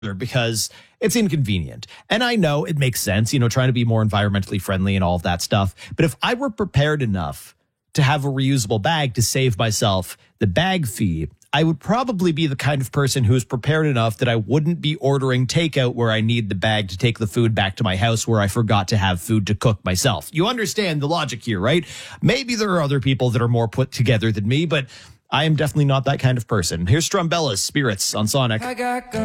because it's inconvenient. And I know it makes sense, trying to be more environmentally friendly and all of that stuff. But if I were prepared enough to have a reusable bag to save myself the bag fee, I would probably be the kind of person who is prepared enough that I wouldn't be ordering takeout where I need the bag to take the food back to my house where I forgot to have food to cook myself. You understand the logic here, right? Maybe there are other people that are more put together than me, but I am definitely not that kind of person. Here's Strumbella's Spirits on Sonic.